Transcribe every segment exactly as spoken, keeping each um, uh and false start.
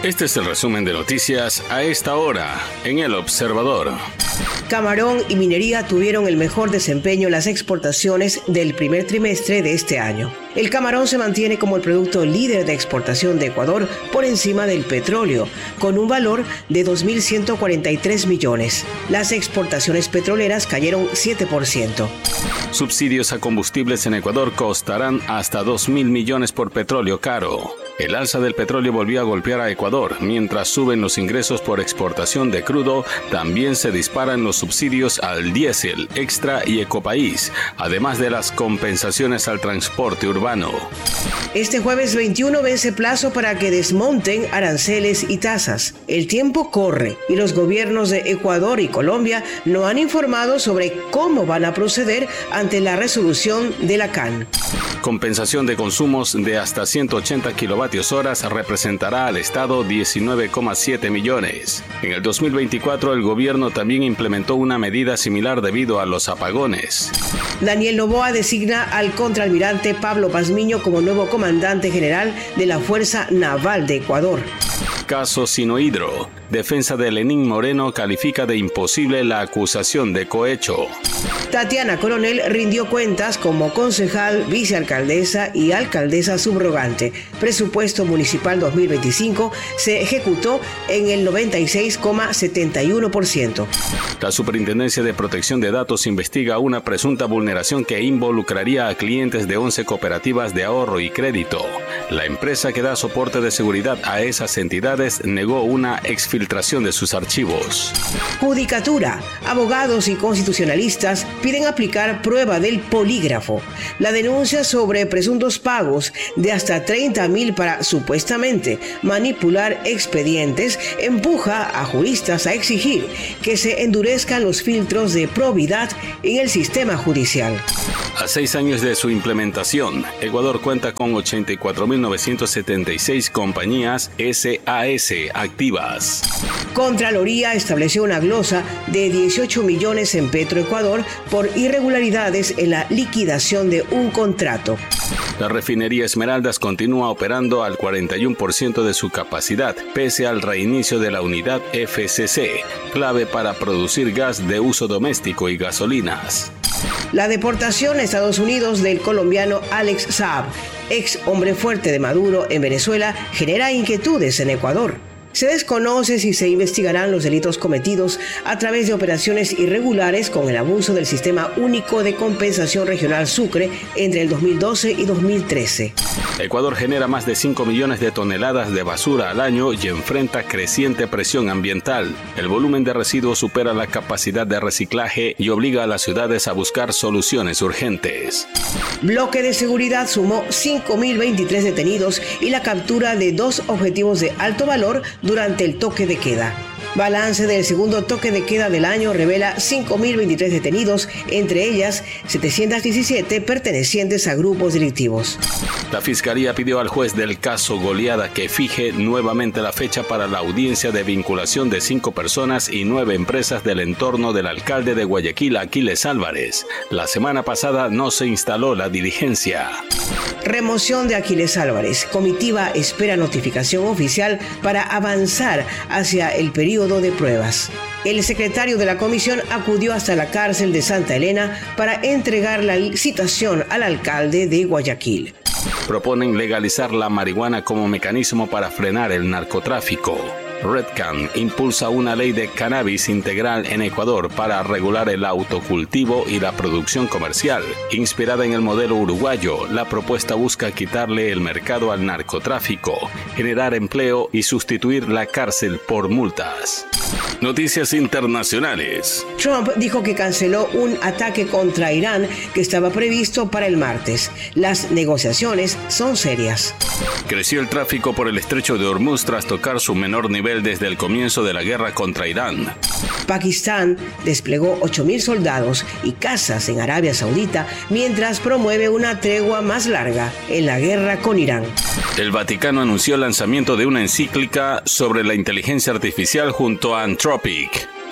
Este es el resumen de noticias a esta hora en El Observador. Camarón y minería tuvieron el mejor desempeño en las exportaciones del primer trimestre de este año. El camarón se mantiene como el producto líder de exportación de Ecuador por encima del petróleo, con un valor de dos mil ciento cuarenta y tres millones. Las exportaciones petroleras cayeron siete por ciento. Subsidios a combustibles en Ecuador costarán hasta dos mil millones por petróleo caro. El alza del petróleo volvió a golpear a Ecuador. Mientras suben los ingresos por exportación de crudo, también se disparan los subsidios al diésel, extra y ecopaís, además de las compensaciones al transporte urbano. Este jueves veintiuno vence plazo para que desmonten aranceles y tasas. El tiempo corre y los gobiernos de Ecuador y Colombia no han informado sobre cómo van a proceder ante la resolución de la C A N. Compensación de consumos de hasta ciento ochenta kilovatios horas representará al Estado diecinueve coma siete millones. En el dos mil veinticuatro el gobierno también implementó una medida similar debido a los apagones. Daniel Noboa designa al contraalmirante Pablo Pazmiño como nuevo comandante general de la Fuerza Naval de Ecuador. Caso Sinohidro. Defensa de Lenín Moreno califica de imposible la acusación de cohecho. Tatiana Coronel rindió cuentas como concejal, vicealcaldesa y alcaldesa subrogante. Presupuesto municipal dos mil veinticinco se ejecutó en el noventa y seis coma setenta y uno por ciento. La Superintendencia de Protección de Datos investiga una presunta vulneración que involucraría a clientes de once cooperativas de ahorro y crédito. La empresa que da soporte de seguridad a esas entidades negó una exfiltración de sus archivos. Judicatura. Abogados y constitucionalistas piden aplicar prueba del polígrafo. La denuncia sobre presuntos pagos de hasta treinta mil para supuestamente manipular expedientes empuja a juristas a exigir que se endurezcan los filtros de probidad en el sistema judicial. A seis años de su implementación, Ecuador cuenta con ochenta y cuatro mil novecientas setenta y seis compañías S A S activas. Contraloría estableció una glosa de dieciocho millones en Petroecuador por irregularidades en la liquidación de un contrato. La refinería Esmeraldas continúa operando al cuarenta y uno por ciento de su capacidad, pese al reinicio de la unidad F C C, clave para producir gas de uso doméstico y gasolinas. La deportación a Estados Unidos del colombiano Alex Saab, ex hombre fuerte de Maduro en Venezuela, genera inquietudes en Ecuador. Se desconoce si se investigarán los delitos cometidos a través de operaciones irregulares con el abuso del Sistema Único de Compensación Regional Sucre entre el dos mil doce y dos mil trece. Ecuador genera más de cinco millones de toneladas de basura al año y enfrenta creciente presión ambiental. El volumen de residuos supera la capacidad de reciclaje y obliga a las ciudades a buscar soluciones urgentes. Bloque de seguridad sumó cinco mil veintitrés detenidos y la captura de dos objetivos de alto valor durante el toque de queda. Balance del segundo toque de queda del año revela cinco mil veintitrés detenidos, entre ellas setecientos diecisiete pertenecientes a grupos delictivos. La Fiscalía pidió al juez del caso Goleada que fije nuevamente la fecha para la audiencia de vinculación de cinco personas y nueve empresas del entorno del alcalde de Guayaquil, Aquiles Álvarez. La semana pasada no se instaló la diligencia. Remoción de Aquiles Álvarez. Comitiva espera notificación oficial para avanzar hacia el periodo de pruebas. El secretario de la comisión acudió hasta la cárcel de Santa Elena para entregar la citación al alcalde de Guayaquil. Proponen legalizar la marihuana como mecanismo para frenar el narcotráfico. Redcan impulsa una ley de cannabis integral en Ecuador para regular el autocultivo y la producción comercial. Inspirada en el modelo uruguayo, la propuesta busca quitarle el mercado al narcotráfico, generar empleo y sustituir la cárcel por multas. Noticias internacionales. Trump dijo que canceló un ataque contra Irán que estaba previsto para el martes. Las negociaciones son serias. Creció el tráfico por el estrecho de Hormuz tras tocar su menor nivel desde el comienzo de la guerra contra Irán. Pakistán desplegó ocho mil soldados y cazas en Arabia Saudita mientras promueve una tregua más larga en la guerra con Irán. El Vaticano anunció el lanzamiento de una encíclica sobre la inteligencia artificial junto a Anthropic.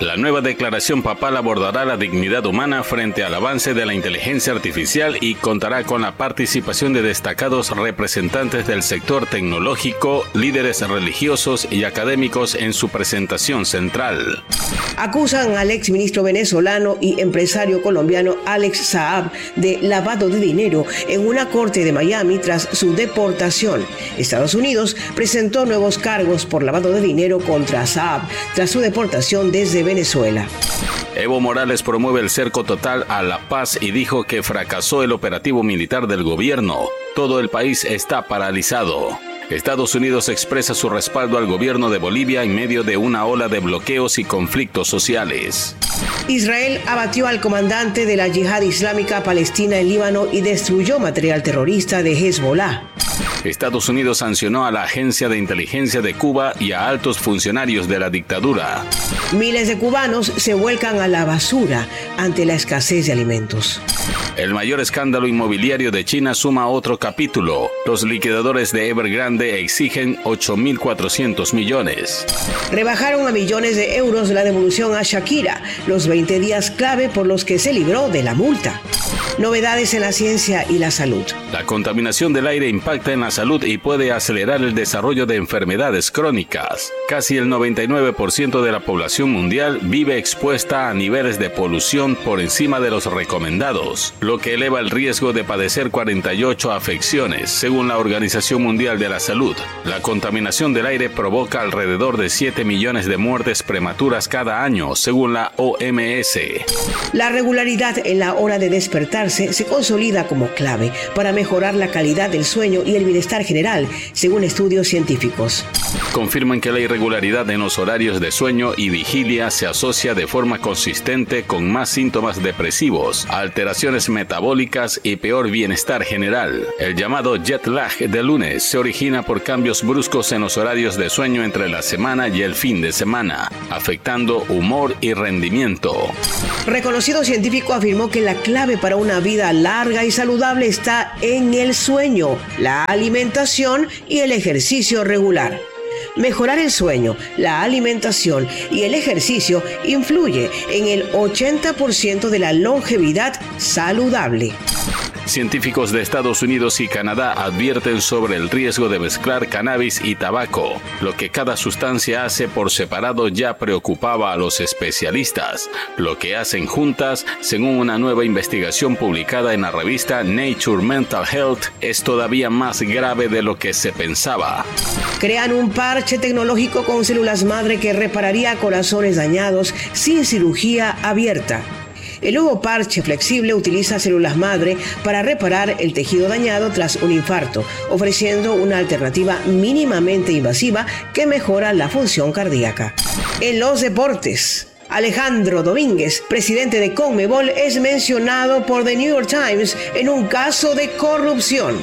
La nueva declaración papal abordará la dignidad humana frente al avance de la inteligencia artificial y contará con la participación de destacados representantes del sector tecnológico, líderes religiosos y académicos en su presentación central. Acusan al exministro venezolano y empresario colombiano Alex Saab de lavado de dinero en una corte de Miami tras su deportación. Estados Unidos presentó nuevos cargos por lavado de dinero contra Saab tras su deportación desde Venezuela. Evo Morales promueve el cerco total a la paz y dijo que fracasó el operativo militar del gobierno. Todo el país está paralizado. Estados Unidos expresa su respaldo al gobierno de Bolivia en medio de una ola de bloqueos y conflictos sociales. Israel abatió al comandante de la Yihad Islámica Palestina en Líbano y destruyó material terrorista de Hezbollah. Estados Unidos sancionó a la Agencia de Inteligencia de Cuba y a altos funcionarios de la dictadura. Miles de cubanos se vuelcan a la basura ante la escasez de alimentos. El mayor escándalo inmobiliario de China suma otro capítulo. Los liquidadores de Evergrande exigen ocho mil cuatrocientos millones. Rebajaron a millones de euros la devolución a Shakira, los veinte días clave por los que se libró de la multa. Novedades en la ciencia y la salud. La contaminación del aire impacta en la salud y puede acelerar el desarrollo de enfermedades crónicas. Casi el noventa y nueve por ciento de la población mundial vive expuesta a niveles de polución por encima de los recomendados, lo que eleva el riesgo de padecer cuarenta y ocho afecciones, según la Organización Mundial de la Salud. La contaminación del aire provoca alrededor de siete millones de muertes prematuras cada año, según la O M S. La regularidad en la hora de despertarse se consolida como clave para mejorar la calidad del sueño y el bienestar general, según estudios científicos. Confirman que la irregularidad en los horarios de sueño y vigilia se asocia de forma consistente con más síntomas depresivos, alteraciones metabólicas y peor bienestar general. El llamado jet lag de lunes se origina por cambios bruscos en los horarios de sueño entre la semana y el fin de semana, afectando humor y rendimiento. Reconocido científico afirmó que la clave para una vida larga y saludable está en el sueño, la alimentación y el ejercicio regular. Mejorar el sueño, la alimentación y el ejercicio influye en el ochenta por ciento de la longevidad saludable. Científicos de Estados Unidos y Canadá advierten sobre el riesgo de mezclar cannabis y tabaco. Lo que cada sustancia hace por separado ya preocupaba a los especialistas. Lo que hacen juntas, según una nueva investigación publicada en la revista Nature Mental Health, es todavía más grave de lo que se pensaba. Crean un parche tecnológico con células madre que repararía corazones dañados sin cirugía abierta. El nuevo parche flexible utiliza células madre para reparar el tejido dañado tras un infarto, ofreciendo una alternativa mínimamente invasiva que mejora la función cardíaca. En los deportes, Alejandro Domínguez, presidente de Conmebol, es mencionado por The New York Times en un caso de corrupción.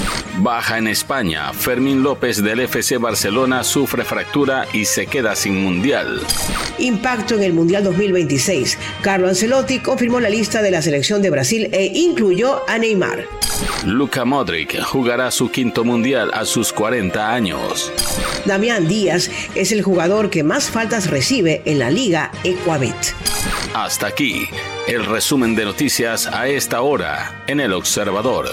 Baja en España. Fermín López del F C Barcelona sufre fractura y se queda sin mundial. Impacto en el Mundial dos mil veintiséis. Carlo Ancelotti confirmó la lista de la selección de Brasil e incluyó a Neymar. Luka Modric jugará su quinto mundial a sus cuarenta años. Damián Díaz es el jugador que más faltas recibe en la Liga Ecuabet. Hasta aquí, el resumen de noticias a esta hora en El Observador.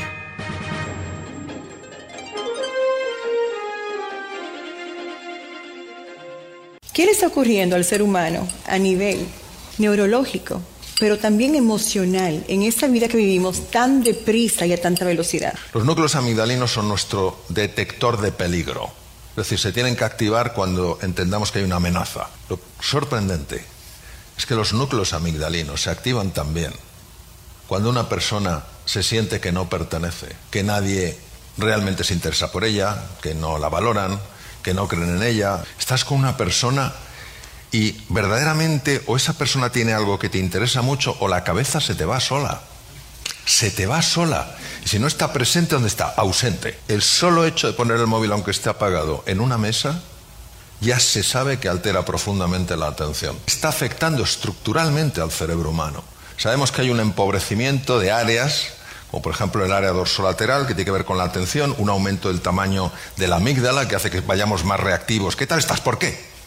¿Qué le está ocurriendo al ser humano a nivel neurológico, pero también emocional, en esta vida que vivimos tan deprisa y a tanta velocidad? Los núcleos amigdalinos son nuestro detector de peligro. Es decir, se tienen que activar cuando entendamos que hay una amenaza. Lo sorprendente es que los núcleos amigdalinos se activan también cuando una persona se siente que no pertenece, que nadie realmente se interesa por ella, que no la valoran, que no creen en ella. Estás con una persona y verdaderamente o esa persona tiene algo que te interesa mucho o la cabeza se te va sola. Se te va sola. Y si no está presente, ¿dónde está? Ausente. El solo hecho de poner el móvil, aunque esté apagado, en una mesa, ya se sabe que altera profundamente la atención. Está afectando estructuralmente al cerebro humano. Sabemos que hay un empobrecimiento de áreas, como por ejemplo el área dorsolateral, que tiene que ver con la atención, un aumento del tamaño de la amígdala, que hace que vayamos más reactivos. ¿Qué tal estás? ¿Por qué?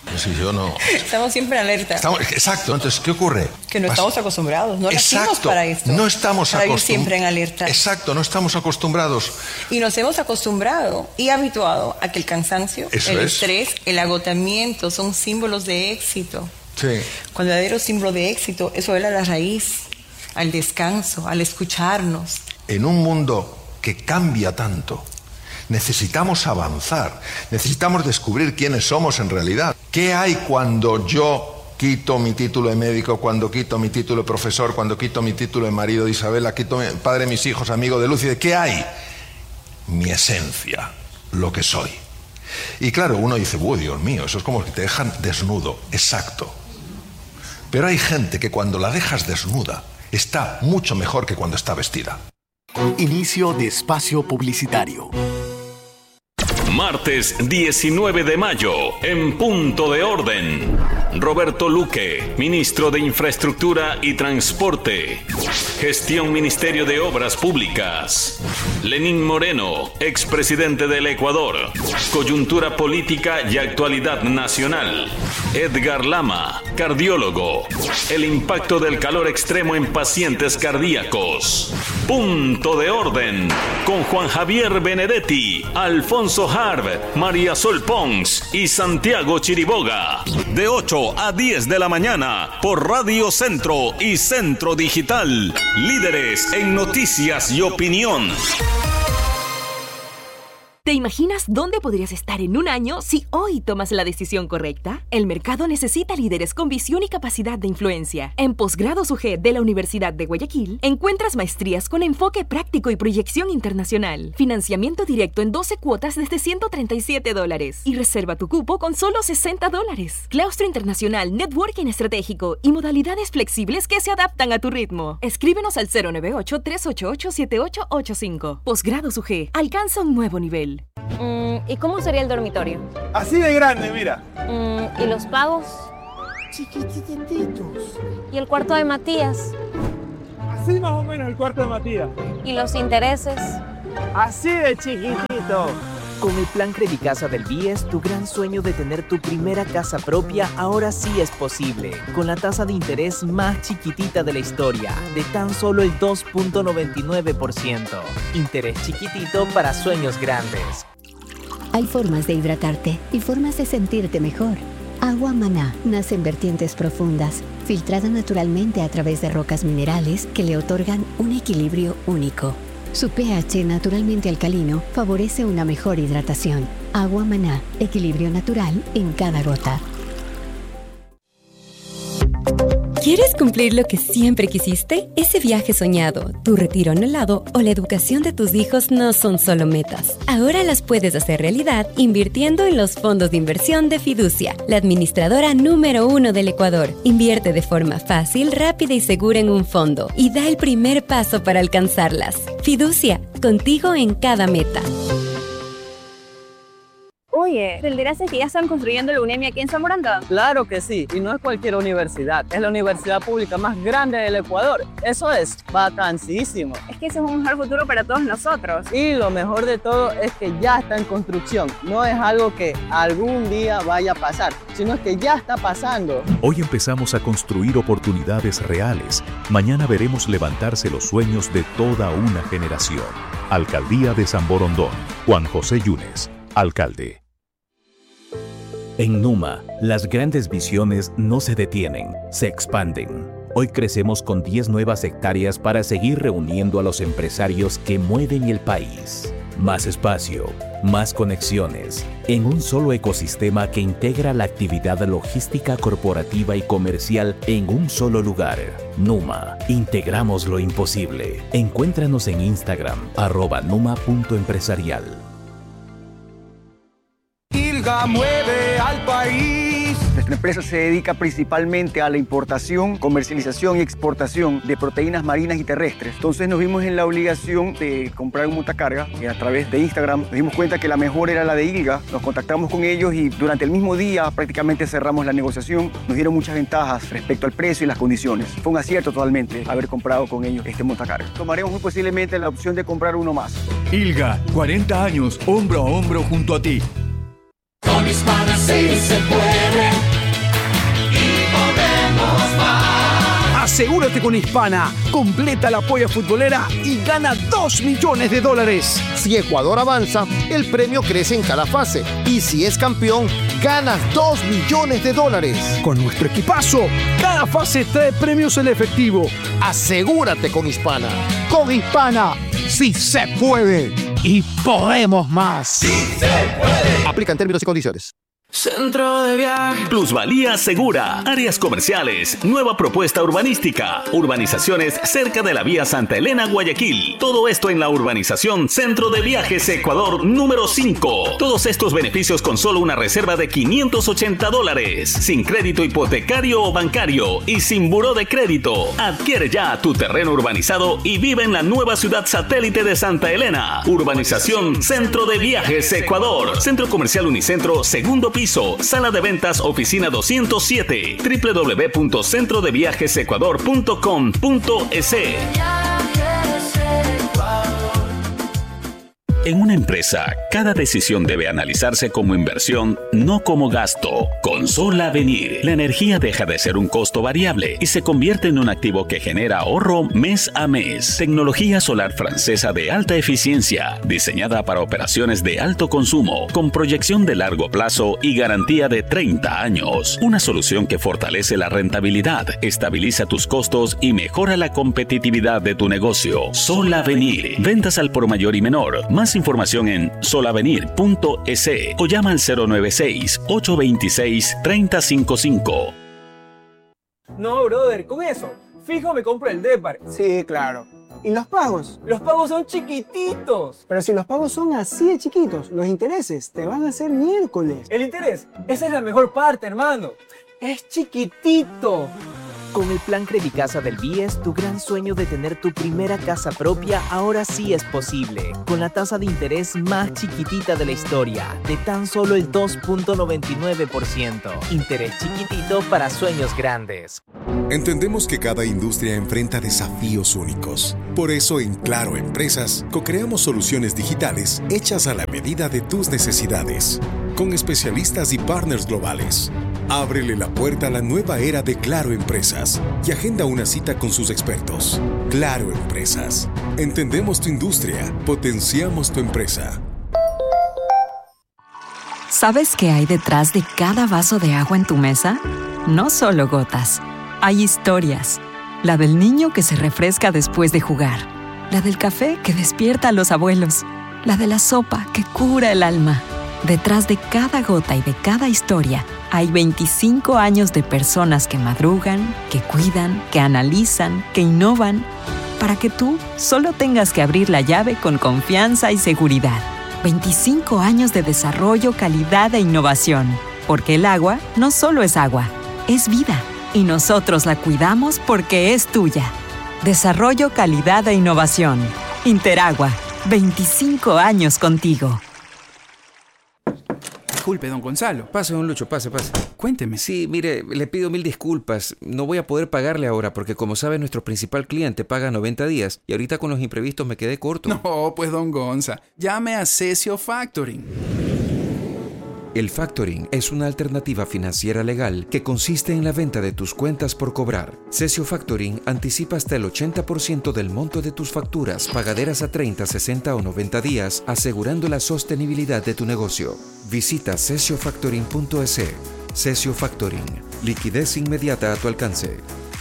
Si yo no... Estamos siempre en alerta. Estamos, exacto. Entonces, ¿qué ocurre? Que no Pas- estamos acostumbrados. No nacimos Exacto. para esto. No estamos para vivir acostum- siempre en alerta. Exacto, no estamos acostumbrados. Y nos hemos acostumbrado y habituado a que el cansancio, Eso el es. estrés, el agotamiento son símbolos de éxito. Sí. Cuando el verdadero símbolo de éxito es volver a la raíz, al descanso, al escucharnos. En un mundo que cambia tanto, necesitamos avanzar, necesitamos descubrir quiénes somos en realidad. ¿Qué hay cuando yo quito mi título de médico, cuando quito mi título de profesor, cuando quito mi título de marido de Isabela, quito mi padre de mis hijos, amigo de Lucy? ¿Qué hay? Mi esencia, lo que soy. Y claro, uno dice, uy, Dios mío, eso es como que te dejan desnudo. Exacto. Pero hay gente que cuando la dejas desnuda está mucho mejor que cuando está vestida. Inicio de espacio publicitario. Martes diecinueve de mayo, en Punto de Orden. Roberto Luque, ministro de Infraestructura y Transporte. Gestión Ministerio de Obras Públicas. Lenín Moreno, expresidente del Ecuador. Coyuntura política y actualidad nacional. Edgar Lama, cardiólogo. El impacto del calor extremo en pacientes cardíacos. Punto de Orden, con Juan Javier Benedetti, Alfonso Harb, María Sol Pons y Santiago Chiriboga. De ocho a diez de la mañana por Radio Centro y Centro Digital. Líderes en noticias y opinión. ¿Te imaginas dónde podrías estar en un año si hoy tomas la decisión correcta? El mercado necesita líderes con visión y capacidad de influencia. En Posgrados U G de la Universidad de Guayaquil, encuentras maestrías con enfoque práctico y proyección internacional. Financiamiento directo en doce cuotas desde ciento treinta y siete dólares. Y reserva tu cupo con solo sesenta dólares. Claustro internacional, networking estratégico y modalidades flexibles que se adaptan a tu ritmo. Escríbenos al cero nueve ocho, tres ocho ocho, siete ocho ocho cinco. Posgrados U G. Alcanza un nuevo nivel. Mm, ¿Y cómo sería el dormitorio? Así de grande, mira. Mm, ¿Y los pagos? Chiquitititos. ¿Y el cuarto de Matías? Así más o menos el cuarto de Matías. ¿Y los intereses? Así de chiquitito. Con el plan Credicasa del B I E S, tu gran sueño de tener tu primera casa propia ahora sí es posible. Con la tasa de interés más chiquitita de la historia, de tan solo el dos punto noventa y nueve por ciento. Interés chiquitito para sueños grandes. Hay formas de hidratarte y formas de sentirte mejor. Agua Maná nace en vertientes profundas, filtrada naturalmente a través de rocas minerales que le otorgan un equilibrio único. Su pH naturalmente alcalino favorece una mejor hidratación. Agua Maná, equilibrio natural en cada gota. ¿Quieres cumplir lo que siempre quisiste? Ese viaje soñado, tu retiro anhelado o la educación de tus hijos no son solo metas. Ahora las puedes hacer realidad invirtiendo en los fondos de inversión de Fiducia, la administradora número uno del Ecuador. Invierte de forma fácil, rápida y segura en un fondo y da el primer paso para alcanzarlas. Fiducia, contigo en cada meta. Oye, ¿te enteraste que ya están construyendo la UNEMI aquí en San Borondón? Claro que sí, y no es cualquier universidad, es la universidad pública más grande del Ecuador. Eso es vacancísimo. Es que ese es un mejor futuro para todos nosotros. Y lo mejor de todo es que ya está en construcción. No es algo que algún día vaya a pasar, sino que ya está pasando. Hoy empezamos a construir oportunidades reales. Mañana veremos levantarse los sueños de toda una generación. Alcaldía de San Borondón. Juan José Yunes, alcalde. En Numa, las grandes visiones no se detienen, se expanden. Hoy crecemos con diez nuevas hectáreas para seguir reuniendo a los empresarios que mueven el país. Más espacio, más conexiones, en un solo ecosistema que integra la actividad logística corporativa y comercial en un solo lugar. Numa, integramos lo imposible. Encuéntranos en Instagram, arroba numa punto empresarial. ILGA mueve al país. Nuestra empresa se dedica principalmente a la importación, comercialización y exportación de proteínas marinas y terrestres. Entonces nos vimos en la obligación de comprar un montacarga y a través de Instagram nos dimos cuenta que la mejor era la de ILGA. Nos contactamos con ellos y durante el mismo día prácticamente cerramos la negociación. Nos dieron muchas ventajas respecto al precio y las condiciones. Fue un acierto totalmente haber comprado con ellos este montacarga. Tomaremos muy posiblemente la opción de comprar uno más. ILGA, cuarenta años, hombro a hombro junto a ti. Con mis manos sí se puede. Asegúrate con Hispana. Completa la polla futbolera y gana dos millones de dólares. Si Ecuador avanza, el premio crece en cada fase. Y si es campeón, ganas dos millones de dólares. Con nuestro equipazo, cada fase trae premios en efectivo. Asegúrate con Hispana. Con Hispana, sí se puede. Y podemos más. ¡Sí se puede! Aplican términos y condiciones. Centro de viaje. Plusvalía Segura. Áreas comerciales. Nueva propuesta urbanística. Urbanizaciones cerca de la vía Santa Elena, Guayaquil. Todo esto en la urbanización Centro de Viajes Ecuador número cinco. Todos estos beneficios con solo una reserva de quinientos ochenta dólares. Sin crédito hipotecario o bancario y sin buró de crédito. Adquiere ya tu terreno urbanizado y vive en la nueva ciudad satélite de Santa Elena. Urbanización Centro de Viajes Ecuador. Centro Comercial Unicentro, segundo piso. Sala de ventas, oficina doscientos siete, doble u doble u doble u punto centro de viajes ecuador punto com punto es. En una empresa, cada decisión debe analizarse como inversión, no como gasto. Con Sol Avenir, la energía deja de ser un costo variable y se convierte en un activo que genera ahorro mes a mes. Tecnología solar francesa de alta eficiencia, diseñada para operaciones de alto consumo, con proyección de largo plazo y garantía de treinta años. Una solución que fortalece la rentabilidad, estabiliza tus costos y mejora la competitividad de tu negocio. Sol Avenir, ventas al por mayor y menor. Más información en solavenir punto es o llama al cero nueve seis, ocho dos seis, tres cero cinco cinco. No, brother, con eso, fijo me compro el Depar. Sí, claro. ¿Y los pagos? Los pagos son chiquititos. Pero si los pagos son así de chiquitos, los intereses te van a hacer miércoles. ¿El interés? Esa es la mejor parte, hermano. Es chiquitito. Con el plan Credicasa del B I E S, tu gran sueño de tener tu primera casa propia ahora sí es posible. Con la tasa de interés más chiquitita de la historia, de tan solo el dos punto noventa y nueve por ciento. Interés chiquitito para sueños grandes. Entendemos que cada industria enfrenta desafíos únicos. Por eso en Claro Empresas, co-creamos soluciones digitales hechas a la medida de tus necesidades. Con especialistas y partners globales. Ábrele la puerta a la nueva era de Claro Empresas y agenda una cita con sus expertos. Claro Empresas. Entendemos tu industria, potenciamos tu empresa. ¿Sabes qué hay detrás de cada vaso de agua en tu mesa? No solo gotas. Hay historias. La del niño que se refresca después de jugar. La del café que despierta a los abuelos. La de la sopa que cura el alma. Detrás de cada gota y de cada historia hay veinticinco años de personas que madrugan, que cuidan, que analizan, que innovan, para que tú solo tengas que abrir la llave con confianza y seguridad. veinticinco años de desarrollo, calidad e innovación. Porque el agua no solo es agua, es vida. Y nosotros la cuidamos porque es tuya. Desarrollo, calidad e innovación. Interagua. veinticinco años contigo. Disculpe, don Gonzalo. Pase, don Lucho, pase, pase. Cuénteme. Sí, mire, le pido mil disculpas. No voy a poder pagarle ahora porque, como sabe, nuestro principal cliente paga noventa días y ahorita con los imprevistos me quedé corto. No, pues, don Gonza, llame a Cesio Factoring. El factoring es una alternativa financiera legal que consiste en la venta de tus cuentas por cobrar. Cesio Factoring anticipa hasta el ochenta por ciento del monto de tus facturas pagaderas a treinta, sesenta o noventa días, asegurando la sostenibilidad de tu negocio. Visita cesio factoring punto es. Cesio Factoring. Liquidez inmediata a tu alcance.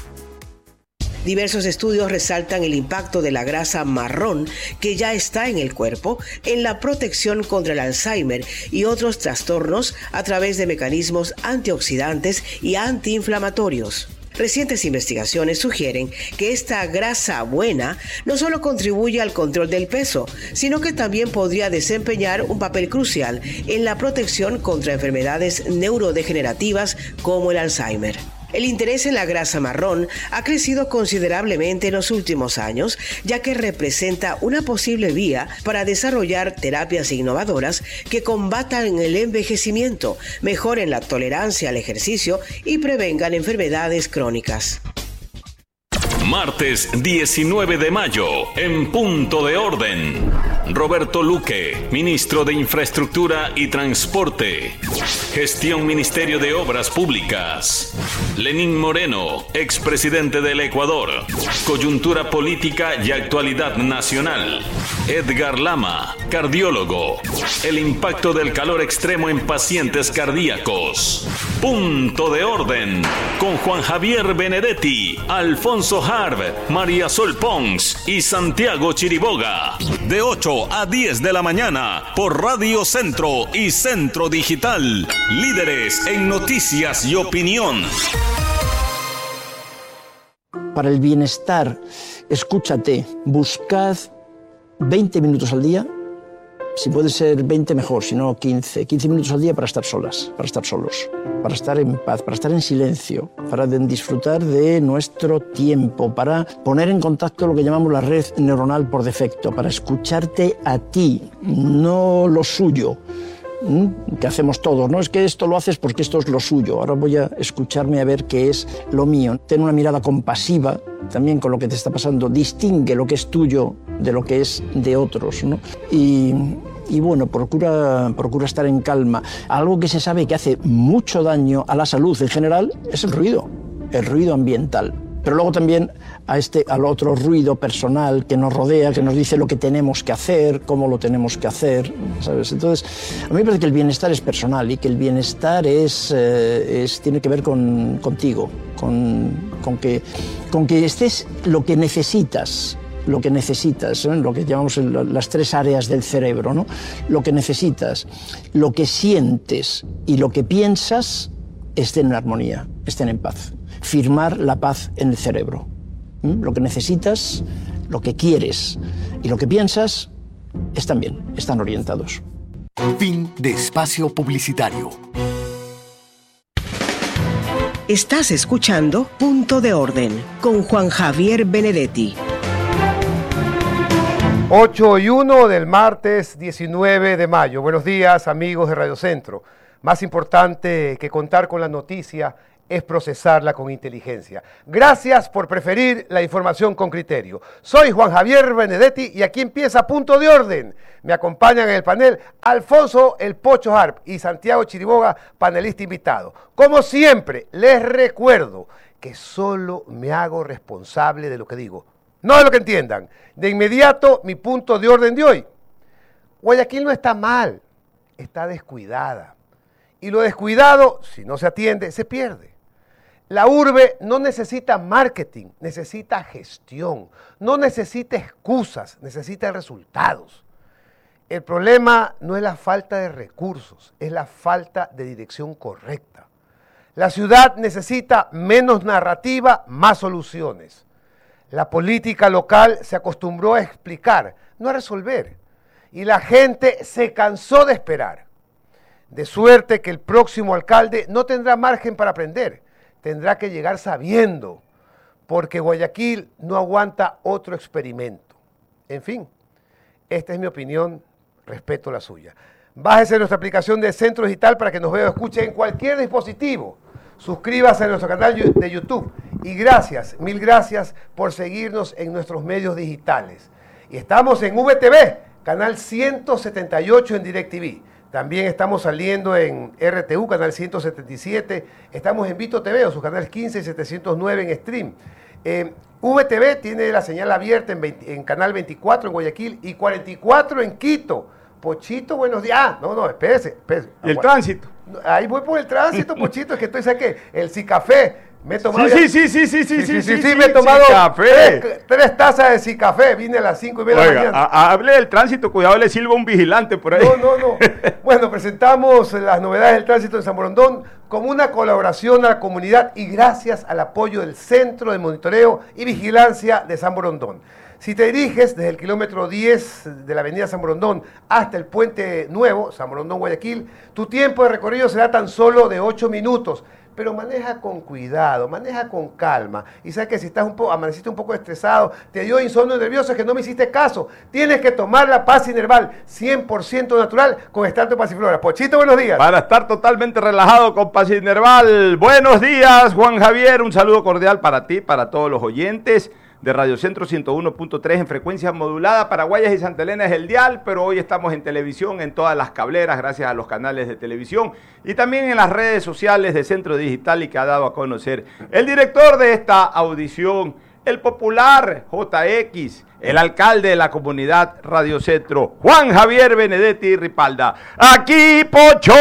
Diversos estudios resaltan el impacto de la grasa marrón que ya está en el cuerpo en la protección contra el Alzheimer y otros trastornos a través de mecanismos antioxidantes y antiinflamatorios. Recientes investigaciones sugieren que esta grasa buena no solo contribuye al control del peso, sino que también podría desempeñar un papel crucial en la protección contra enfermedades neurodegenerativas como el Alzheimer. El interés en la grasa marrón ha crecido considerablemente en los últimos años, ya que representa una posible vía para desarrollar terapias innovadoras que combatan el envejecimiento, mejoren la tolerancia al ejercicio y prevengan enfermedades crónicas. Martes diecinueve de mayo, en Punto de Orden. Roberto Luque, ministro de Infraestructura y Transporte. Gestión Ministerio de Obras Públicas. Lenín Moreno, expresidente del Ecuador. Coyuntura política y actualidad nacional. Edgar Lama, cardiólogo. El impacto del calor extremo en pacientes cardíacos. Punto de orden, con Juan Javier Benedetti, Alfonso Harb, María Sol Pons y Santiago Chiriboga. De ocho a diez de la mañana por Radio Centro y Centro Digital. Líderes en noticias y opinión. Para el bienestar, escúchate, buscad veinte minutos al día. Si puede ser veinte mejor, si no quince. quince minutos al día para estar solas, para estar solos, para estar en paz, para estar en silencio, para disfrutar de nuestro tiempo, para poner en contacto lo que llamamos la red neuronal por defecto, para escucharte a ti, no lo suyo. ¿Mm? Que hacemos todos, ¿no? Es que esto lo haces porque esto es lo suyo. Ahora voy a escucharme a ver qué es lo mío. Ten una mirada compasiva también con lo que te está pasando. Distingue lo que es tuyo de lo que es de otros, ¿no? Y, y bueno, procura, procura estar en calma. Algo que se sabe que hace mucho daño a la salud en general es el ruido, el ruido ambiental. Pero luego también a este, al otro ruido personal que nos rodea, que nos dice lo que tenemos que hacer, cómo lo tenemos que hacer, ¿sabes? Entonces, a mí me parece que el bienestar es personal y que el bienestar es, eh, es, tiene que ver con, contigo, con, con, que, con que estés lo que necesitas, lo que necesitas, ¿eh? Lo que llamamos el, las tres áreas del cerebro, ¿no? Lo que necesitas, lo que sientes y lo que piensas estén en armonía, estén en paz. Firmar la paz en el cerebro. ¿Mm? Lo que necesitas, lo que quieres y lo que piensas están bien, están orientados. Fin de espacio publicitario. Estás escuchando Punto de Orden con Juan Javier Benedetti. ocho y uno del martes diecinueve de mayo. Buenos días, amigos de Radio Centro. Más importante que contar con la noticia es procesarla con inteligencia. Gracias por preferir la información con criterio. Soy Juan Javier Benedetti y aquí empieza Punto de Orden. Me acompañan en el panel Alfonso El Pocho Harp y Santiago Chiriboga, panelista invitado. Como siempre, les recuerdo que solo me hago responsable de lo que digo, no de lo que entiendan. De inmediato, mi punto de orden de hoy. Guayaquil no está mal, está descuidada. Y lo descuidado, si no se atiende, se pierde. La urbe no necesita marketing, necesita gestión, no necesita excusas, necesita resultados. El problema no es la falta de recursos, es la falta de dirección correcta. La ciudad necesita menos narrativa, más soluciones. La política local se acostumbró a explicar, no a resolver. Y la gente se cansó de esperar. De suerte que el próximo alcalde no tendrá margen para aprender. Tendrá que llegar sabiendo, porque Guayaquil no aguanta otro experimento. En fin, esta es mi opinión, respeto la suya. Bájese nuestra aplicación de Centro Digital para que nos vea o escuche en cualquier dispositivo. Suscríbase a nuestro canal de YouTube. Y gracias, mil gracias por seguirnos en nuestros medios digitales. Y estamos en V T V, canal ciento setenta y ocho en DirecTV. También estamos saliendo en R T U, canal ciento setenta y siete. Estamos en Vito T V, o sus canales quince y setecientos nueve en stream. Eh, V T V tiene la señal abierta en, veinte, en canal veinticuatro en Guayaquil y cuarenta y cuatro en Quito. Pochito, buenos días. Ah, no, no, espérese. espérese. ¿Y el tránsito? Ahí voy por el tránsito, Pochito, es que estoy, ¿sabes qué? El Cicafé. Me he tomado sí, sí, sí, sí, sí, sí, sí, sí, sí, me he tomado tres, tres tazas de Cicafé, vine a las cinco y media de la mañana. A, hable del tránsito, cuidado, le silba un vigilante por ahí. No, no, no. Bueno, presentamos las novedades del tránsito de San Borondón como una colaboración a la comunidad y gracias al apoyo del Centro de Monitoreo y Vigilancia de San Borondón. Si te diriges desde el kilómetro diez de la avenida San Borondón hasta el Puente Nuevo, San Borondón, Guayaquil, tu tiempo de recorrido será tan solo de ocho minutos. Pero maneja con cuidado, maneja con calma. Y sabes que si estás un poco, amaneciste un poco estresado, te dio insomnio nervioso, es que no me hiciste caso. Tienes que tomar la Pasinerval, cien por ciento natural, con extracto de pasiflora. Pochito, buenos días. Para estar totalmente relajado con Pasinerval. Buenos días, Juan Javier. Un saludo cordial para ti, para todos los oyentes. de Radio Centro ciento uno punto tres en frecuencia modulada. Para Guayas y Santa Elena es el dial, pero hoy estamos en televisión, en todas las cableras, gracias a los canales de televisión y también en las redes sociales de Centro Digital, y que ha dado a conocer el director de esta audición, el popular J X, el alcalde de la comunidad Radio Centro, Juan Javier Benedetti Ripalda. Aquí Pocho,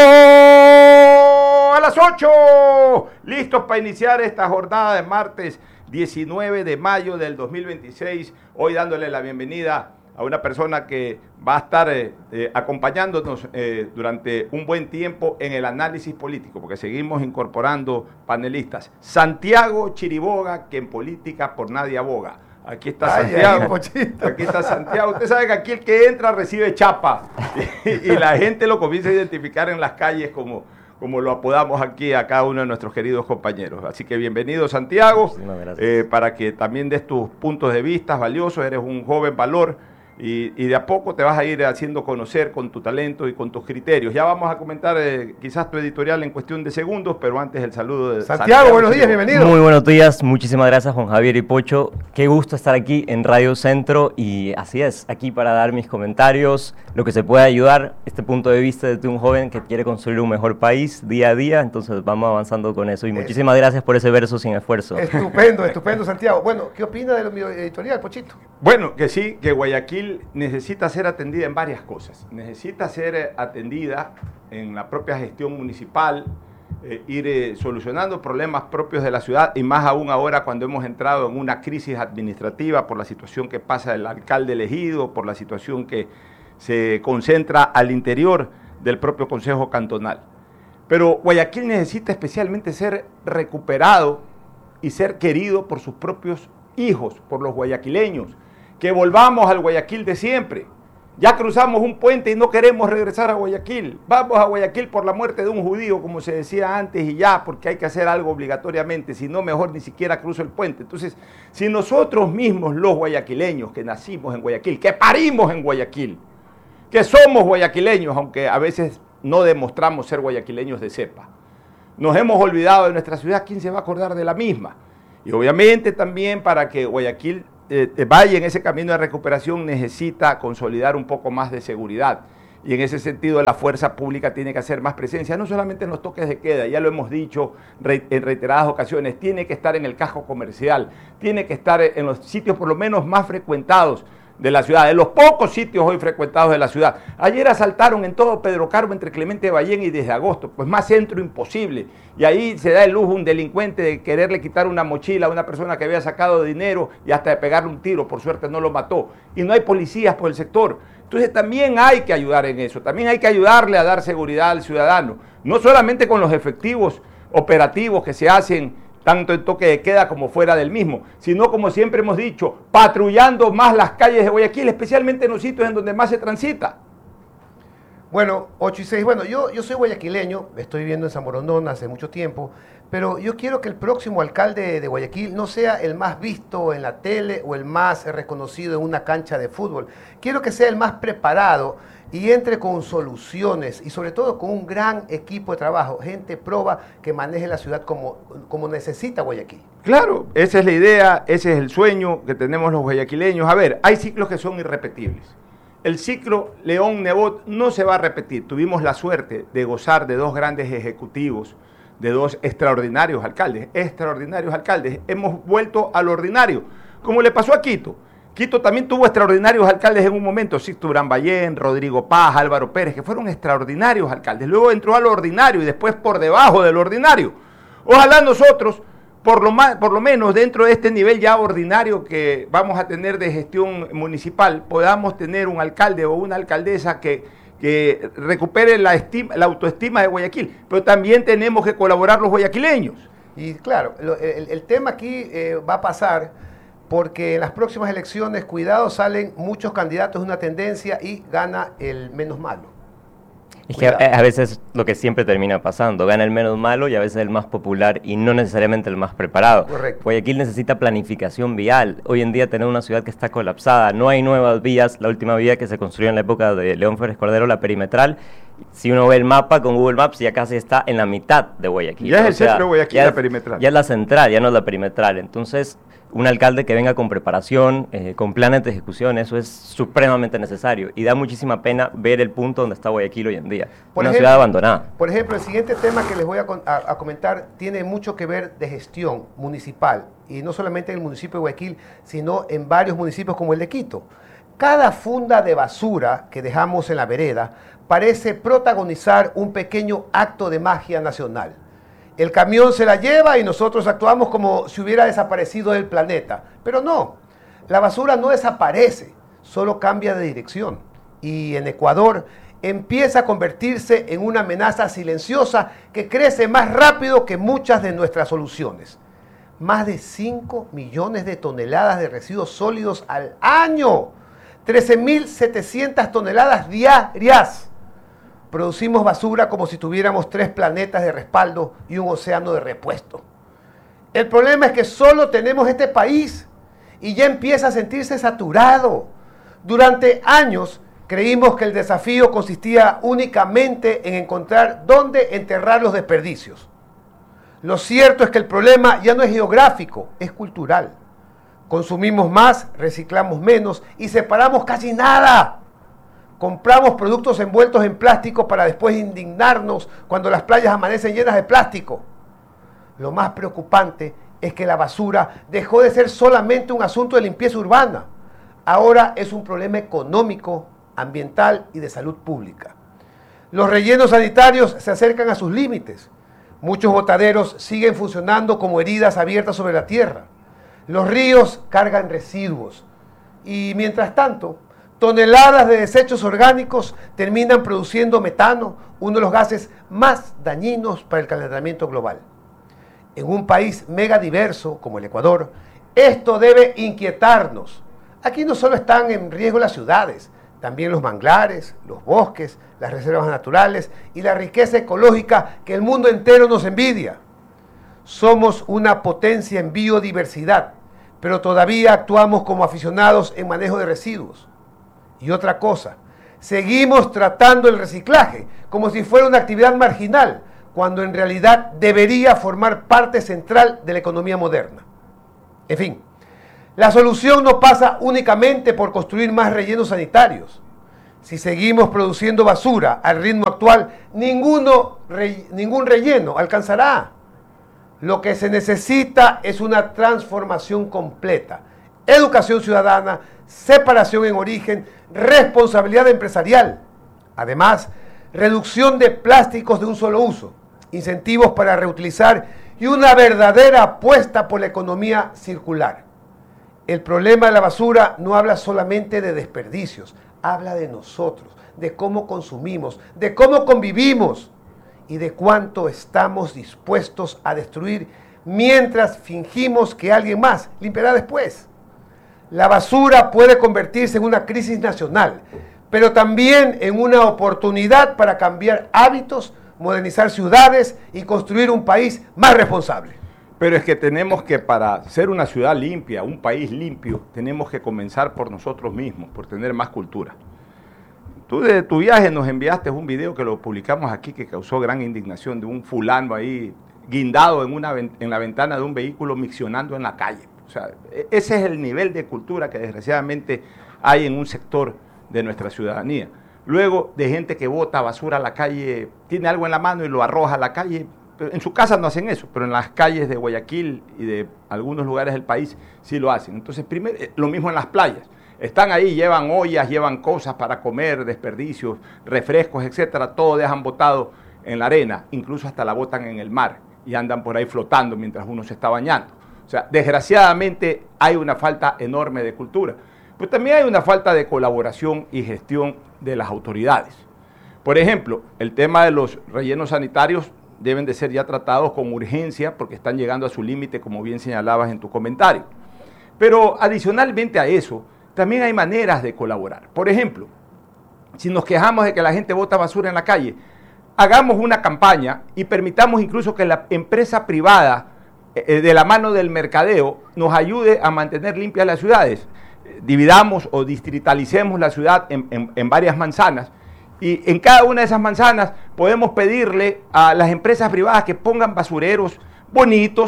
a las ocho, listos para iniciar esta jornada de martes diecinueve de mayo del dos mil veintiséis, hoy dándole la bienvenida a una persona que va a estar eh, eh, acompañándonos eh, durante un buen tiempo en el análisis político, porque seguimos incorporando panelistas. Santiago Chiriboga, que en política por nadie aboga. Aquí está Ay, Santiago, ahí, aquí está Santiago. Usted sabe que aquí el que entra recibe chapa y, y la gente lo comienza a identificar en las calles como, como lo apodamos aquí a cada uno de nuestros queridos compañeros. Así que bienvenido, Santiago, eh, para que también des tus puntos de vista valiosos. Eres un joven valor y, y de a poco te vas a ir haciendo conocer con tu talento y con tus criterios. Ya vamos a comentar eh, quizás tu editorial en cuestión de segundos, pero antes el saludo de Santiago. Santiago, buenos días, bienvenido. Muy buenos días, muchísimas gracias Juan Javier y Pocho. Qué gusto estar aquí en Radio Centro, y así es, aquí para dar mis comentarios, lo que se pueda ayudar, este punto de vista de un joven que quiere construir un mejor país día a día. Entonces vamos avanzando con eso, y muchísimas gracias por ese verso sin esfuerzo. Estupendo, estupendo, Santiago. Bueno, ¿qué opina de mi editorial, Pochito? Bueno, que sí, que Guayaquil necesita ser atendida en varias cosas. Necesita ser atendida en la propia gestión municipal, eh, ir eh, solucionando problemas propios de la ciudad, y más aún ahora cuando hemos entrado en una crisis administrativa por la situación que pasa el alcalde elegido, por la situación que se concentra al interior del propio Consejo Cantonal. Pero Guayaquil necesita especialmente ser recuperado y ser querido por sus propios hijos, por los guayaquileños. Que volvamos al Guayaquil de siempre. Ya cruzamos un puente y no queremos regresar a Guayaquil. Vamos a Guayaquil por la muerte de un judío, como se decía antes, y ya, porque hay que hacer algo obligatoriamente, si no, mejor ni siquiera cruzo el puente. Entonces, si nosotros mismos, los guayaquileños, que nacimos en Guayaquil, que parimos en Guayaquil, que somos guayaquileños, aunque a veces no demostramos ser guayaquileños de cepa, nos hemos olvidado de nuestra ciudad, ¿quién se va a acordar de la misma? Y obviamente también para que Guayaquil eh, vaya en ese camino de recuperación necesita consolidar un poco más de seguridad. Y en ese sentido la fuerza pública tiene que hacer más presencia, no solamente en los toques de queda, ya lo hemos dicho re, en reiteradas ocasiones, tiene que estar en el casco comercial, tiene que estar en los sitios por lo menos más frecuentados de la ciudad, de los pocos sitios hoy frecuentados de la ciudad. Ayer asaltaron en todo Pedro Carbo entre Clemente Ballén y desde agosto, pues más centro imposible. Y ahí se da el lujo un delincuente de quererle quitar una mochila a una persona que había sacado dinero y hasta de pegarle un tiro, por suerte no lo mató. Y no hay policías por el sector. Entonces también hay que ayudar en eso, también hay que ayudarle a dar seguridad al ciudadano, no solamente con los efectivos operativos que se hacen tanto en toque de queda como fuera del mismo, sino, como siempre hemos dicho, patrullando más las calles de Guayaquil, especialmente en los sitios en donde más se transita. Bueno, ocho y seis, bueno, yo, yo soy guayaquileño, estoy viviendo en San Borondón hace mucho tiempo, pero yo quiero que el próximo alcalde de Guayaquil no sea el más visto en la tele o el más reconocido en una cancha de fútbol. Quiero que sea el más preparado y entre con soluciones y sobre todo con un gran equipo de trabajo, gente proba que maneje la ciudad como, como necesita Guayaquil. Claro, esa es la idea, ese es el sueño que tenemos los guayaquileños. A ver, hay ciclos que son irrepetibles. El ciclo León-Nebot no se va a repetir. Tuvimos la suerte de gozar de dos grandes ejecutivos, de dos extraordinarios alcaldes, extraordinarios alcaldes. Hemos vuelto al ordinario, como le pasó a Quito. Quito también tuvo extraordinarios alcaldes en un momento, Sixto Durán Ballén, Rodrigo Paz, Álvaro Pérez, que fueron extraordinarios alcaldes. Luego entró a lo ordinario y después por debajo del ordinario. Ojalá nosotros, por lo, más, por lo menos dentro de este nivel ya ordinario que vamos a tener de gestión municipal, podamos tener un alcalde o una alcaldesa que, que recupere la, estima, la autoestima de Guayaquil. Pero también tenemos que colaborar los guayaquileños. Y claro, el, el tema aquí eh, va a pasar porque en las próximas elecciones, cuidado, salen muchos candidatos de una tendencia y gana el menos malo. Es que a, a veces lo que siempre termina pasando, gana el menos malo y a veces el más popular y no necesariamente el más preparado. Correcto. Guayaquil necesita planificación vial. Hoy en día tenemos una ciudad que está colapsada, no hay nuevas vías. La última vía que se construyó en la época de León Férez Cordero, la perimetral, si uno ve el mapa con Google Maps, ya casi está en la mitad de Guayaquil. Ya es el o sea, centro de Guayaquil, la es, perimetral. Ya es la central, ya no es la perimetral. Entonces, un alcalde que venga con preparación, eh, con planes de ejecución, eso es supremamente necesario. Y da muchísima pena ver el punto donde está Guayaquil hoy en día, por una ejemplo, ciudad abandonada. Por ejemplo, el siguiente tema que les voy a, a, a comentar tiene mucho que ver de gestión municipal, y no solamente en el municipio de Guayaquil, sino en varios municipios como el de Quito. Cada funda de basura que dejamos en la vereda parece protagonizar un pequeño acto de magia nacional. El camión se la lleva y nosotros actuamos como si hubiera desaparecido del planeta. Pero no, la basura no desaparece, solo cambia de dirección. Y en Ecuador empieza a convertirse en una amenaza silenciosa que crece más rápido que muchas de nuestras soluciones. Más de cinco millones de toneladas de residuos sólidos al año. trece mil setecientas toneladas diarias. Producimos basura como si tuviéramos tres planetas de respaldo y un océano de repuesto. El problema es que solo tenemos este país y ya empieza a sentirse saturado. Durante años creímos que el desafío consistía únicamente en encontrar dónde enterrar los desperdicios. Lo cierto es que el problema ya no es geográfico, es cultural. Consumimos más, reciclamos menos y separamos casi nada. Compramos productos envueltos en plástico para después indignarnos cuando las playas amanecen llenas de plástico. Lo más preocupante es que la basura dejó de ser solamente un asunto de limpieza urbana. Ahora es un problema económico, ambiental y de salud pública. Los rellenos sanitarios se acercan a sus límites. Muchos botaderos siguen funcionando como heridas abiertas sobre la tierra. Los ríos cargan residuos. Y mientras tanto, toneladas de desechos orgánicos terminan produciendo metano, uno de los gases más dañinos para el calentamiento global. En un país mega diverso como el Ecuador, esto debe inquietarnos. Aquí no solo están en riesgo las ciudades, también los manglares, los bosques, las reservas naturales y la riqueza ecológica que el mundo entero nos envidia. Somos una potencia en biodiversidad, pero todavía actuamos como aficionados en manejo de residuos. Y otra cosa, seguimos tratando el reciclaje como si fuera una actividad marginal, cuando en realidad debería formar parte central de la economía moderna. En fin, la solución no pasa únicamente por construir más rellenos sanitarios. Si seguimos produciendo basura al ritmo actual, ninguno, re, ningún relleno alcanzará. Lo que se necesita es una transformación completa. Educación ciudadana, separación en origen, responsabilidad empresarial. Además, reducción de plásticos de un solo uso, incentivos para reutilizar y una verdadera apuesta por la economía circular. El problema de la basura no habla solamente de desperdicios, habla de nosotros, de cómo consumimos, de cómo convivimos y de cuánto estamos dispuestos a destruir mientras fingimos que alguien más limpiará después. La basura puede convertirse en una crisis nacional, pero también en una oportunidad para cambiar hábitos, modernizar ciudades y construir un país más responsable. Pero es que tenemos que, para ser una ciudad limpia, un país limpio, tenemos que comenzar por nosotros mismos, por tener más cultura. Tú de tu viaje nos enviaste un video que lo publicamos aquí que causó gran indignación de un fulano ahí guindado en, una, en la ventana de un vehículo miccionando en la calle. O sea, ese es el nivel de cultura que desgraciadamente hay en un sector de nuestra ciudadanía. Luego, de gente que bota basura a la calle, tiene algo en la mano y lo arroja a la calle. En su casa no hacen eso, pero en las calles de Guayaquil y de algunos lugares del país sí lo hacen. Entonces, primero, lo mismo en las playas. Están ahí, llevan ollas, llevan cosas para comer, desperdicios, refrescos, etcétera. Todo dejan botado en la arena, incluso hasta la botan en el mar y andan por ahí flotando mientras uno se está bañando. O sea, desgraciadamente hay una falta enorme de cultura. Pero también hay una falta de colaboración y gestión de las autoridades. Por ejemplo, el tema de los rellenos sanitarios deben de ser ya tratados con urgencia porque están llegando a su límite, como bien señalabas en tu comentario. Pero adicionalmente a eso, también hay maneras de colaborar. Por ejemplo, si nos quejamos de que la gente bota basura en la calle, hagamos una campaña y permitamos incluso que la empresa privada, eh, de la mano del mercadeo, nos ayude a mantener limpias las ciudades. Dividamos o distritalicemos la ciudad en, en, en varias manzanas y en cada una de esas manzanas podemos pedirle a las empresas privadas que pongan basureros bonitos,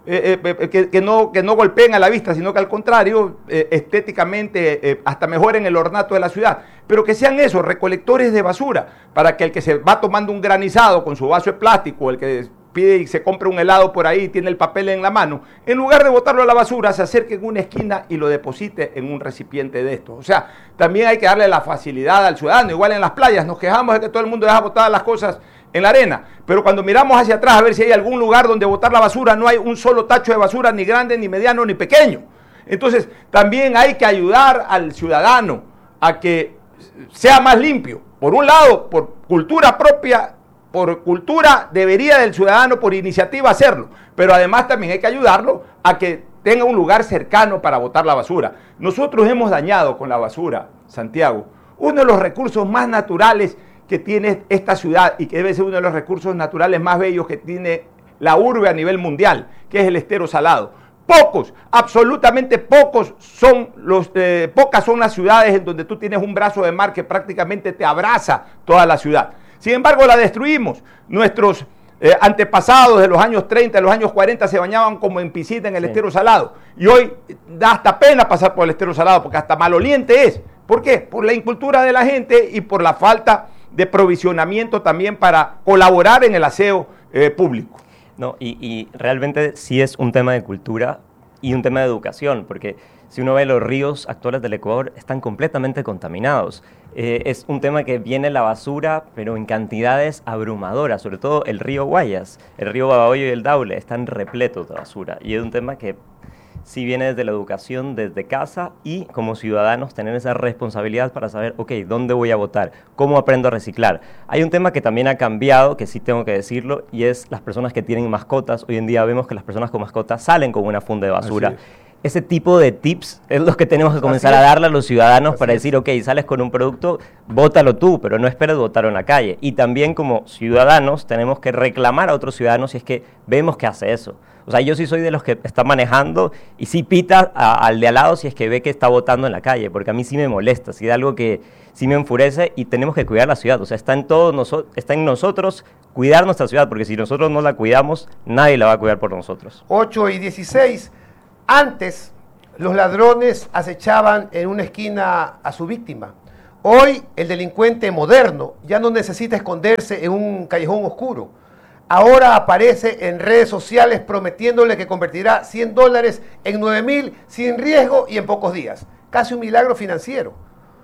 eh, eh, que, que, no, que no golpeen a la vista, sino que al contrario, eh, estéticamente, eh, hasta mejoren el ornato de la ciudad. Pero que sean esos, recolectores de basura, para que el que se va tomando un granizado con su vaso de plástico, el que pide y se compra un helado por ahí y tiene el papel en la mano, en lugar de botarlo a la basura, se acerque en una esquina y lo deposite en un recipiente de estos. O sea, también hay que darle la facilidad al ciudadano. Igual en las playas nos quejamos de que todo el mundo deja botadas las cosas en la arena, pero cuando miramos hacia atrás a ver si hay algún lugar donde botar la basura, no hay un solo tacho de basura, ni grande, ni mediano, ni pequeño. Entonces, también hay que ayudar al ciudadano a que sea más limpio. Por un lado, por cultura propia, por cultura debería del ciudadano, por iniciativa hacerlo, pero además también hay que ayudarlo a que tenga un lugar cercano para botar la basura. Nosotros hemos dañado con la basura, Santiago, uno de los recursos más naturales que tiene esta ciudad y que debe ser uno de los recursos naturales más bellos que tiene la urbe a nivel mundial, que es el estero salado. Pocos, absolutamente pocos son los, eh, pocas son las ciudades en donde tú tienes un brazo de mar que prácticamente te abraza toda la ciudad. Sin embargo, la destruimos. Nuestros eh, antepasados de los años treinta, de los años cuarenta se bañaban como en piscina en el sí. estero salado. Y hoy da hasta pena pasar por el estero salado porque hasta maloliente es. ¿Por qué? Por la incultura de la gente y por la falta de provisionamiento también para colaborar en el aseo eh, público. No, y, y realmente sí es un tema de cultura y un tema de educación, porque si uno ve los ríos actuales del Ecuador están completamente contaminados. Eh, es un tema que viene la basura, pero en cantidades abrumadoras, sobre todo el río Guayas, el río Babahoyo y el Daule están repletos de basura, y es un tema que sí viene desde la educación, desde casa, y como ciudadanos tener esa responsabilidad para saber, ok, ¿dónde voy a votar? ¿Cómo aprendo a reciclar? Hay un tema que también ha cambiado, que sí tengo que decirlo, y es las personas que tienen mascotas. Hoy en día vemos que las personas con mascotas salen con una funda de basura. Ese tipo de tips es lo que tenemos que comenzar a darle a los ciudadanos para decir, ok, sales con un producto, bótalo tú, pero no esperes botarlo en la calle. Y también como ciudadanos tenemos que reclamar a otros ciudadanos si es que vemos que hace eso. O sea, yo sí soy de los que está manejando y sí pita a, al de al lado si es que ve que está botando en la calle, porque a mí sí me molesta, sí es algo que sí me enfurece, y tenemos que cuidar la ciudad. O sea, está en, todos noso- está en nosotros cuidar nuestra ciudad, porque si nosotros no la cuidamos, nadie la va a cuidar por nosotros. ocho y dieciséis. Antes, los ladrones acechaban en una esquina a su víctima. Hoy, el delincuente moderno ya no necesita esconderse en un callejón oscuro. Ahora aparece en redes sociales prometiéndole que convertirá cien dólares en nueve mil sin riesgo y en pocos días. Casi un milagro financiero.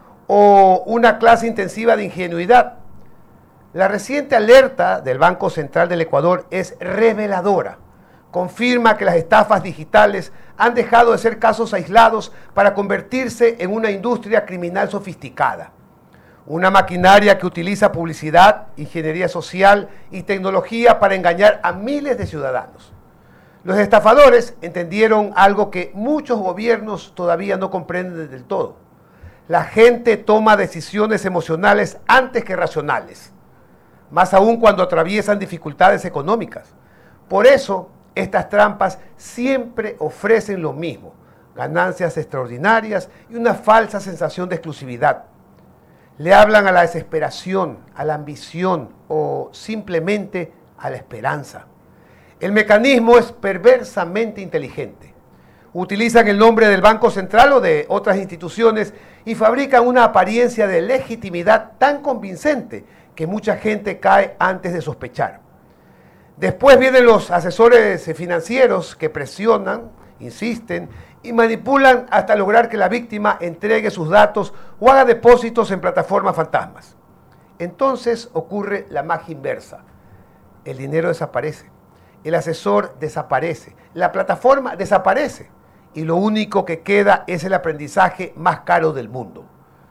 O una clase intensiva de ingenuidad. La reciente alerta del Banco Central del Ecuador es reveladora. Confirma que las estafas digitales han dejado de ser casos aislados para convertirse en una industria criminal sofisticada. Una maquinaria que utiliza publicidad, ingeniería social y tecnología para engañar a miles de ciudadanos. Los estafadores entendieron algo que muchos gobiernos todavía no comprenden del todo. La gente toma decisiones emocionales antes que racionales, más aún cuando atraviesan dificultades económicas. Por eso, estas trampas siempre ofrecen lo mismo: ganancias extraordinarias y una falsa sensación de exclusividad. Le hablan a la desesperación, a la ambición o simplemente a la esperanza. El mecanismo es perversamente inteligente. Utilizan el nombre del Banco Central o de otras instituciones y fabrican una apariencia de legitimidad tan convincente que mucha gente cae antes de sospechar. Después vienen los asesores financieros que presionan, insisten y manipulan hasta lograr que la víctima entregue sus datos o haga depósitos en plataformas fantasmas. Entonces ocurre la magia inversa. El dinero desaparece, el asesor desaparece, la plataforma desaparece y lo único que queda es el aprendizaje más caro del mundo.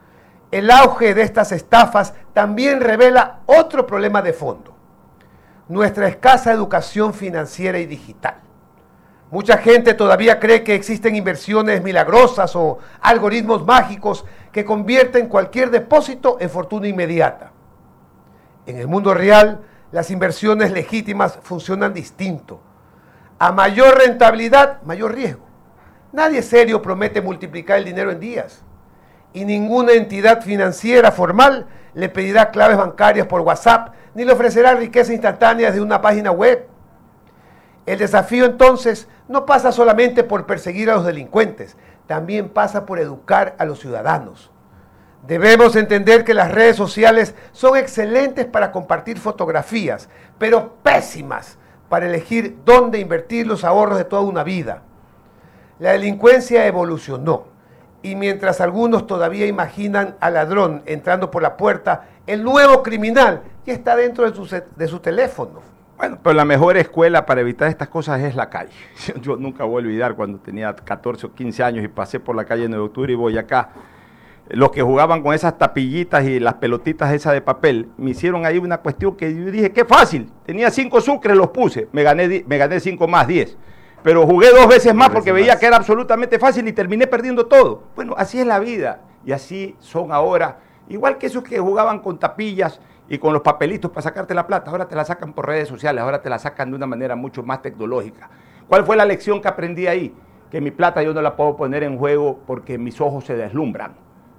El auge de estas estafas también revela otro problema de fondo: nuestra escasa educación financiera y digital. Mucha gente todavía cree que existen inversiones milagrosas o algoritmos mágicos que convierten cualquier depósito en fortuna inmediata. En el mundo real, las inversiones legítimas funcionan distinto. A mayor rentabilidad, mayor riesgo. Nadie serio promete multiplicar el dinero en días. Y ninguna entidad financiera formal le pedirá claves bancarias por WhatsApp, ni le ofrecerá riqueza instantánea desde una página web. El desafío entonces no pasa solamente por perseguir a los delincuentes, también pasa por educar a los ciudadanos. Debemos entender que las redes sociales son excelentes para compartir fotografías, pero pésimas para elegir dónde invertir los ahorros de toda una vida. La delincuencia evolucionó y mientras algunos todavía imaginan al ladrón entrando por la puerta, el nuevo criminal ya está dentro de su, de su teléfono. Bueno, pero la mejor escuela para evitar estas cosas es la calle. Yo nunca voy a olvidar cuando tenía catorce o quince años y pasé por la calle nueve de octubre y Boyacá. Los que jugaban con esas tapillitas y las pelotitas esas de papel, me hicieron ahí una cuestión que yo dije, qué fácil. Tenía cinco sucres, los puse, me gané, me gané cinco más, diez. Pero jugué dos veces más porque veía que era absolutamente fácil y terminé perdiendo todo. Bueno, así es la vida y así son ahora. Igual que esos que jugaban con tapillas y con los papelitos para sacarte la plata, ahora te la sacan por redes sociales, ahora te la sacan de una manera mucho más tecnológica. ¿Cuál fue la lección que aprendí ahí? Que mi plata yo no la puedo poner en juego porque mis ojos se deslumbran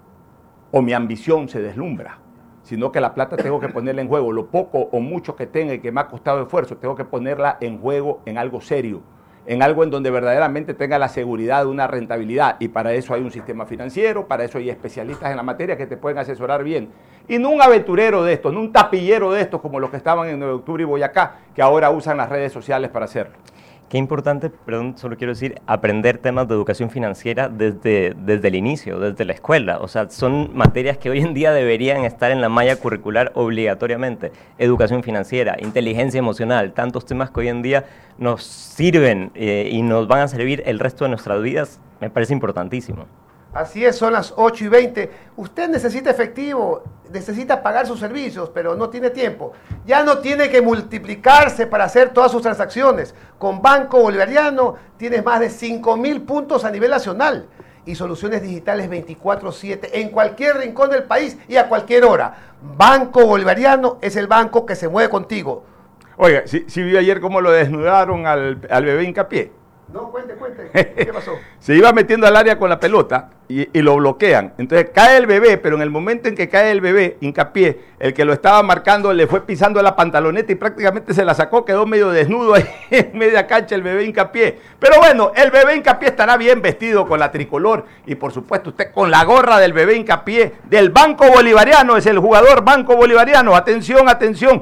o mi ambición se deslumbra, sino que la plata tengo que ponerla en juego. Lo poco o mucho que tenga y que me ha costado esfuerzo, tengo que ponerla en juego en algo serio, en algo en donde verdaderamente tenga la seguridad de una rentabilidad, y para eso hay un sistema financiero, para eso hay especialistas en la materia que te pueden asesorar bien, y no un aventurero de estos, no un tapillero de estos como los que estaban en nueve de octubre y Boyacá, que ahora usan las redes sociales para hacerlo. Qué importante, perdón, solo quiero decir, aprender temas de educación financiera desde, desde el inicio, desde la escuela. O sea, son materias que hoy en día deberían estar en la malla curricular obligatoriamente. Educación financiera, inteligencia emocional, tantos temas que hoy en día nos sirven eh, y nos van a servir el resto de nuestras vidas, me parece importantísimo. Así es, son las ocho y veinte. Usted necesita efectivo, necesita pagar sus servicios, pero no tiene tiempo. Ya no tiene que multiplicarse para hacer todas sus transacciones. Con Banco Bolivariano tienes más de cinco mil puntos a nivel nacional y soluciones digitales veinticuatro siete en cualquier rincón del país y a cualquier hora. Banco Bolivariano es el banco que se mueve contigo. Oiga, si, si vio ayer cómo lo desnudaron al, al bebé Hincapié. No, cuente, cuente. ¿Qué pasó? Se iba metiendo al área con la pelota y, y lo bloquean. Entonces cae el bebé, pero en el momento en que cae el bebé, Hincapié, el que lo estaba marcando le fue pisando la pantaloneta y prácticamente se la sacó, quedó medio desnudo ahí en media cancha el bebé Hincapié. Pero bueno, el bebé Hincapié estará bien vestido con la tricolor y por supuesto usted con la gorra del bebé Hincapié del Banco Bolivariano, es el jugador Banco Bolivariano. Atención, atención.